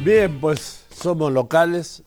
Bien, pues somos locales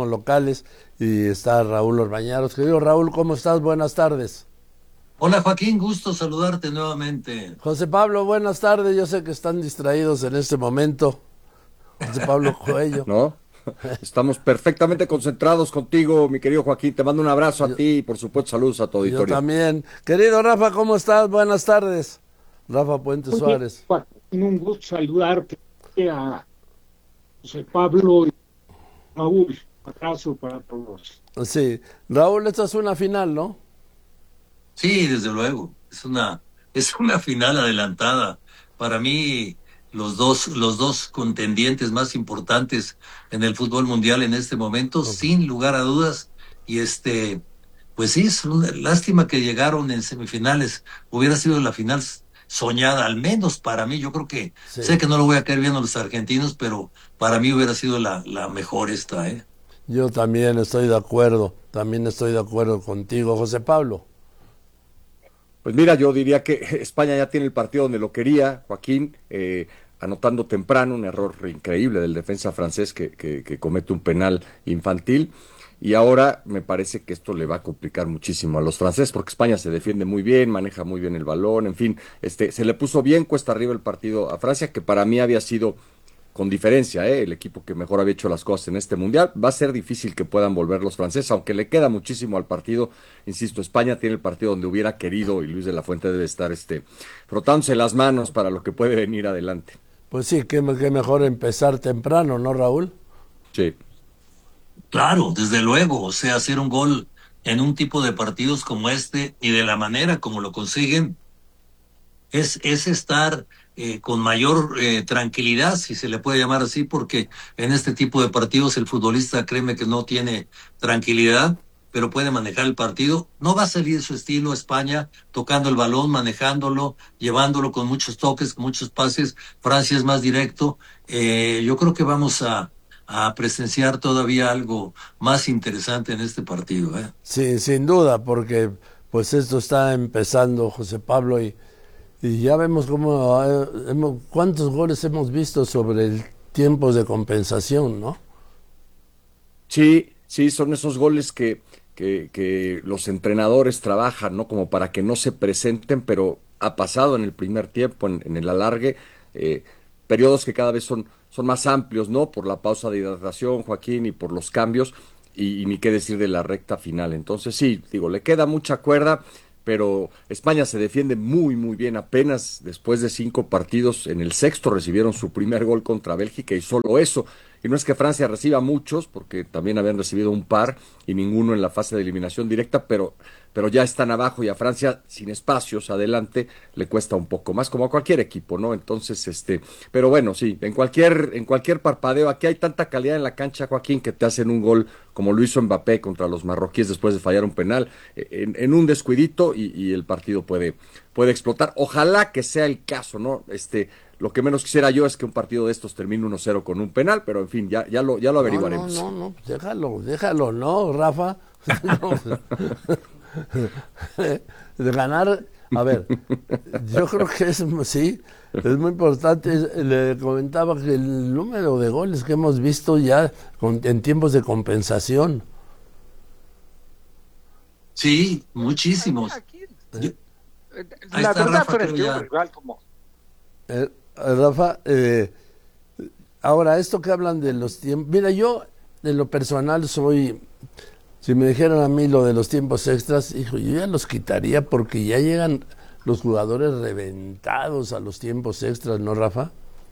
y está Raúl Orbañanos. Querido Raúl, ¿cómo estás? Buenas tardes. Hola Joaquín, gusto saludarte nuevamente. José Pablo, buenas tardes. Yo sé que están distraídos en este momento. José Pablo Coello. ¿No? Estamos perfectamente concentrados contigo, mi querido Joaquín. Te mando un abrazo a Yo, ti y por supuesto saludos a tu yo auditorio. también. Querido Rafa, ¿cómo estás? Buenas tardes. Rafa Puente Muy bien, Suárez. Joaquín, un gusto saludarte a José Pablo y Raúl. Un abrazo para todos. Sí. Raúl, esta es una final, ¿no? Sí, desde luego, es una final adelantada. Para mí, los dos contendientes más importantes en el fútbol mundial en este momento, Ok. sin lugar a dudas. Y pues sí, es una lástima que llegaron en semifinales. Hubiera sido la final soñada, al menos para mí. Yo creo que, sé Sí. que no lo voy a caer bien a los argentinos, pero para mí hubiera sido la mejor esta, ¿eh? Yo también estoy de acuerdo. También estoy de acuerdo contigo, José Pablo. Pues mira, yo diría que España ya tiene el partido donde lo quería, Joaquín, anotando temprano, un error increíble del defensa francés que comete un penal infantil. Y ahora me parece que esto le va a complicar muchísimo a los franceses, porque España se defiende muy bien, maneja muy bien el balón, en fin, se le puso bien cuesta arriba el partido a Francia, que para mí había sido con diferencia, el equipo que mejor había hecho las cosas en este mundial. Va a ser difícil que puedan volver los franceses, aunque le queda muchísimo al partido. Insisto, España tiene el partido donde hubiera querido y Luis de la Fuente debe estar frotándose las manos para lo que puede venir adelante. Pues sí, qué mejor empezar temprano, ¿no, Raúl? Sí. Claro, desde luego, o sea, hacer un gol en un tipo de partidos como este y de la manera como lo consiguen es estar con mayor tranquilidad, si se le puede llamar así, porque en este tipo de partidos el futbolista, créeme que no tiene tranquilidad, pero puede manejar el partido. No va a salir su estilo España, tocando el balón, manejándolo, llevándolo con muchos toques, con muchos pases. Francia es más directo. Yo creo que vamos a presenciar todavía algo más interesante en este partido, ¿eh? Sí, sin duda, porque pues esto está empezando, José Pablo, y ya vemos cómo, cuántos goles hemos visto sobre el tiempos de compensación, ¿no? Sí, sí, son esos goles que los entrenadores trabajan, ¿no? Como para que no se presenten, pero ha pasado en el primer tiempo, en el alargue, eh, periodos que cada vez son más amplios, ¿no? Por la pausa de hidratación, Joaquín, y por los cambios, y ni qué decir de la recta final. Entonces, sí, digo, le queda mucha cuerda, pero España se defiende muy, muy bien. Apenas después de 5 partidos, en el sexto recibieron su primer gol contra Bélgica y solo eso. Y no es que Francia reciba muchos, porque también habían recibido un par y ninguno en la fase de eliminación directa, pero ya están abajo y a Francia, sin espacios adelante, le cuesta un poco más, como a cualquier equipo, ¿no? Entonces, pero bueno, sí, en cualquier parpadeo, aquí hay tanta calidad en la cancha, Joaquín, que te hacen un gol como lo hizo Mbappé contra los marroquíes después de fallar un penal, en un descuidito y el partido puede explotar. Ojalá que sea el caso, ¿no? Lo que menos quisiera yo es que un partido de estos termine 1-0 con un penal, pero en fin, ya lo No, no, averiguaremos. no, no, déjalo, ¿no, Rafa? No, de ganar, a ver, yo creo que sí, es muy importante. Le comentaba que el número de goles que hemos visto ya en tiempos de compensación. Sí, Mira, muchísimos. aquí, Yo- Ahí la está verdad, Rafa, creo frente a un ya. rival como Rafa, ahora, esto que hablan de los tiempos, mira, yo en lo personal soy, si me dijeran a mí lo de los tiempos extras, hijo, yo ya los quitaría porque ya llegan los jugadores reventados a los tiempos extras, ¿no, Rafa?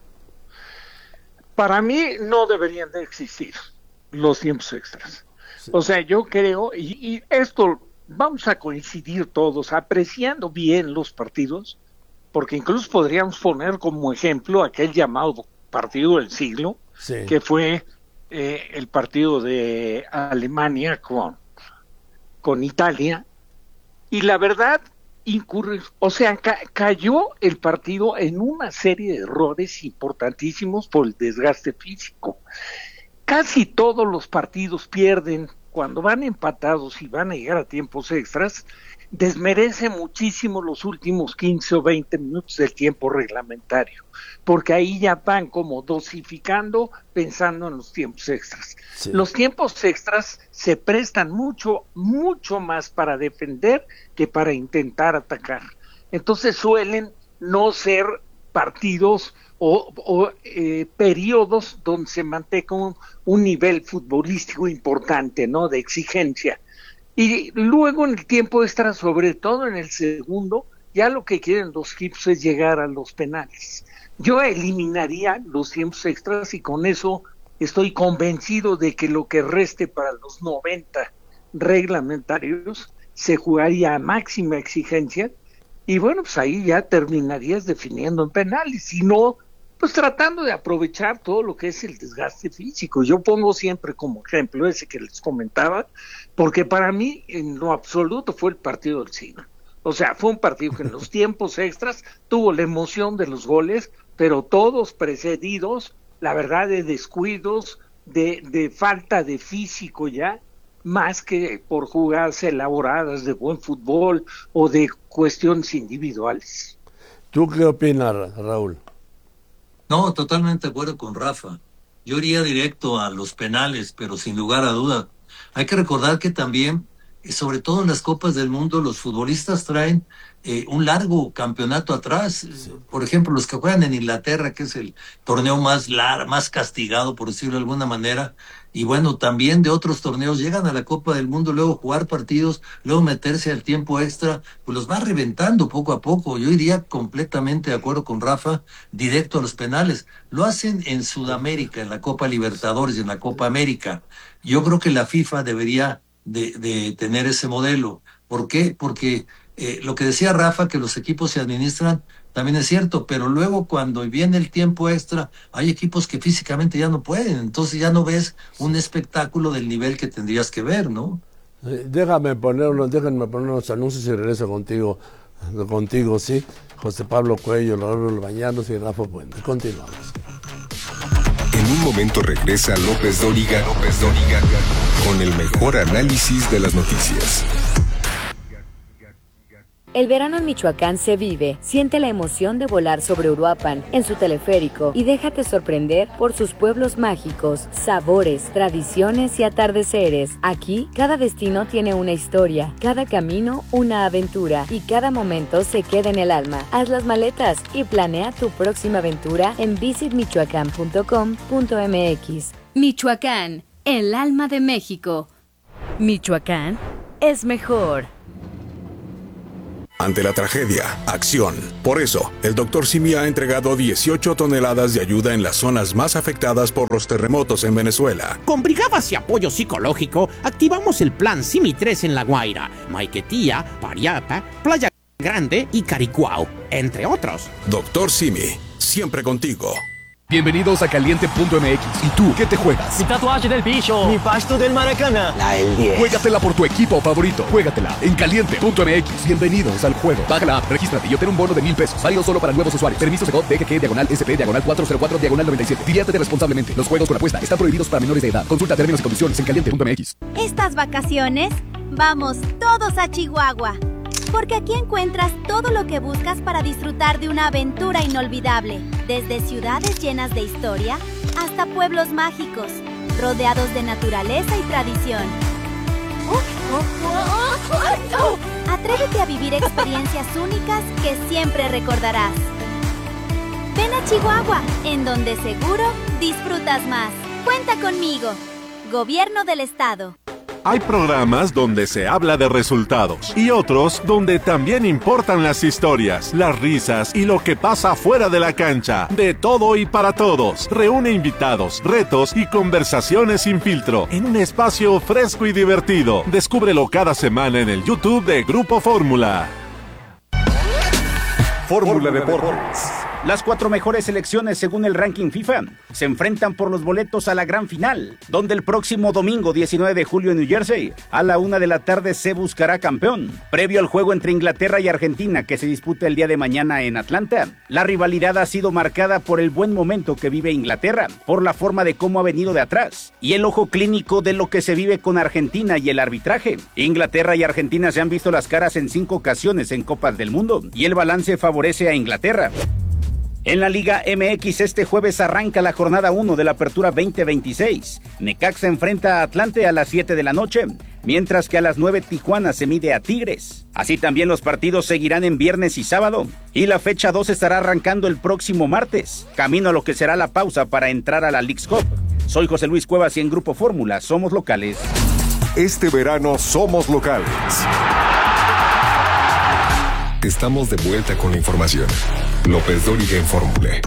para mí no deberían de existir los tiempos extras. Sí, O sea, yo creo, y esto vamos a coincidir todos, apreciando bien los partidos, porque incluso podríamos poner como ejemplo aquel llamado partido del siglo, sí, que fue el partido de Alemania con Italia, y la verdad incurre, o sea, cayó el partido en una serie de errores importantísimos por el desgaste físico. Casi todos los partidos pierden cuando van empatados y van a llegar a tiempos extras, desmerece muchísimo los últimos 15 o 20 minutos del tiempo reglamentario, porque ahí ya van como dosificando pensando en los tiempos extras. Sí. Los tiempos extras se prestan mucho más para defender que para intentar atacar. Entonces suelen no ser partidos o periodos donde se mantenga un nivel futbolístico importante, ¿no? De exigencia. Y luego en el tiempo extra, sobre todo en el segundo, ya lo que quieren los equipos es llegar a los penales. Yo eliminaría los tiempos extras y con eso estoy convencido de que lo que reste para los 90 reglamentarios se jugaría a máxima exigencia y bueno, pues ahí ya terminarías definiendo en penales, si no, pues tratando de aprovechar todo lo que es el desgaste físico. Yo pongo siempre como ejemplo ese que les comentaba, porque para mí en lo absoluto fue el partido del siglo. O sea, fue un partido que en los tiempos extras tuvo la emoción de los goles, pero todos precedidos, la verdad, de descuidos, de falta de físico ya, más que por jugadas elaboradas de buen fútbol o de cuestiones individuales. ¿Tú qué opinas, Raúl? No, totalmente de acuerdo con Rafa. Yo iría directo a los penales, pero sin lugar a duda. Hay que recordar que también, sobre todo en las Copas del Mundo, los futbolistas traen un largo campeonato atrás. Sí. Por ejemplo, los que juegan en Inglaterra, que es el torneo más castigado, por decirlo de alguna manera, y bueno, también de otros torneos llegan a la Copa del Mundo, luego jugar partidos, luego meterse al tiempo extra, pues los va reventando poco a poco. Yo iría completamente de acuerdo con Rafa, directo a los penales. Lo hacen en Sudamérica, en la Copa Libertadores y en la Copa América. Yo creo que la FIFA debería de tener ese modelo. ¿Por qué? Porque lo que decía Rafa, que los equipos se administran, también es cierto, pero luego cuando viene el tiempo extra, hay equipos que físicamente ya no pueden, entonces ya no ves un espectáculo del nivel que tendrías que ver, ¿no? Déjenme poner unos anuncios y regreso contigo, sí. José Pablo Cuello, Raúl Bañanos y Rafa Puente. Continuamos. En un momento regresa López Dóriga con el mejor análisis de las noticias. El verano en Michoacán se vive. Siente la emoción de volar sobre Uruapan en su teleférico y déjate sorprender por sus pueblos mágicos, sabores, tradiciones y atardeceres. Aquí, cada destino tiene una historia, cada camino una aventura y cada momento se queda en el alma. Haz las maletas y planea tu próxima aventura en visitmichoacán.com.mx. Michoacán, el alma de México. Michoacán es mejor. Ante la tragedia, acción. Por eso, el Dr. Simi ha entregado 18 toneladas de ayuda en las zonas más afectadas por los terremotos en Venezuela. Con brigadas y apoyo psicológico, activamos el Plan Simi 3 en La Guaira, Maiquetía, Pariapa, Playa Grande y Caricuao, entre otros. Dr. Simi, siempre contigo. Bienvenidos a Caliente.mx. ¿Y tú qué te juegas? Mi tatuaje del bicho. Mi pasto del Maracaná. La del 10. Juégatela por tu equipo favorito. Juégatela en Caliente.mx. Bienvenidos al juego. Baja la app, regístrate y obtén un bono de $1,000. Válido solo para nuevos usuarios. Permiso Segov DGG /SP/404/97. Diviértete responsablemente. Los juegos con apuesta están prohibidos para menores de edad. Consulta términos y condiciones en Caliente.mx. Estas vacaciones, vamos todos a Chihuahua. Porque aquí encuentras todo lo que buscas para disfrutar de una aventura inolvidable. Desde ciudades llenas de historia hasta pueblos mágicos, rodeados de naturaleza y tradición. Atrévete a vivir experiencias únicas que siempre recordarás. Ven a Chihuahua, en donde seguro disfrutas más. Cuenta conmigo. Gobierno del Estado. Hay programas donde se habla de resultados y otros donde también importan las historias, las risas y lo que pasa fuera de la cancha. De todo y para todos. Reúne invitados, retos y conversaciones sin filtro en un espacio fresco y divertido. Descúbrelo cada semana en el YouTube de Grupo Fórmula. Fórmula Deportes. Las 4 mejores selecciones según el ranking FIFA se enfrentan por los boletos a la gran final, donde el próximo domingo 19 de julio en New Jersey, a la 1 de la tarde se buscará campeón. Previo al juego entre Inglaterra y Argentina que se disputa el día de mañana en Atlanta, la rivalidad ha sido marcada por el buen momento que vive Inglaterra, por la forma de cómo ha venido de atrás, y el ojo clínico de lo que se vive con Argentina y el arbitraje. Inglaterra y Argentina se han visto las caras en 5 ocasiones en Copas del Mundo, y el balance favorece a Inglaterra. En la Liga MX este jueves arranca la jornada 1 de la Apertura 2026. Necaxa enfrenta a Atlante a las 7 de la noche, mientras que a las 9 Tijuana se mide a Tigres. Así también los partidos seguirán en viernes y sábado, y la fecha 2 estará arrancando el próximo martes, camino a lo que será la pausa para entrar a la Leagues Cup. Soy José Luis Cuevas y en Grupo Fórmula somos locales. Este verano somos locales. Estamos de vuelta con la información. López Dóriga en Fórmula.